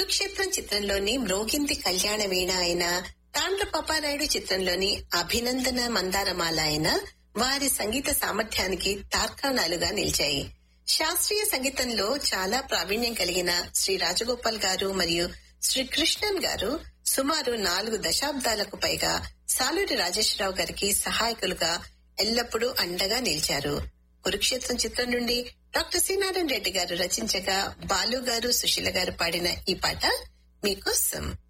కురుక్షేత్రం చిత్రంలోని మ్రోగింది కళ్యాణ వీణ అయిన, తాండ్ర పాపారాయుడు చిత్రంలోని అభినందన మందారమాల అయిన వారి సంగీత సామర్థ్యానికి తార్కాణాలుగా నిలిచాయి. శాస్త్రీయ సంగీతంలో చాలా ప్రావీణ్యం కలిగిన శ్రీ రాజగోపాల్ గారు మరియు శ్రీ కృష్ణన్ గారు సుమారు 4 దశాబ్దాలకు పైగా సాలూరి రాజేశ్వరరావు గారికి సహాయకులుగా ఎల్లప్పుడూ అండగా నిలిచారు. కురుక్షేత్రం చిత్రం నుండి డాక్టర్ సి నారాయణ రెడ్డి గారు రచించగా బాలు గారు, సుశీల గారు పాడిన ఈ పాట మీకోసం.